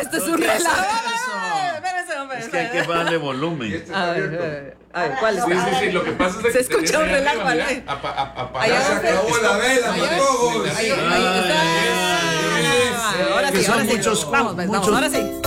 esto es un relajo. Es que hay que darle volumen. A ver, ¿cuál es? Sí, lo que pasa es que se escucha un relajo, ¿vale? Ya se acabó la vela, Ahí está. Ahora sí, ahora sí. Muchos, Vamos, ahora sí.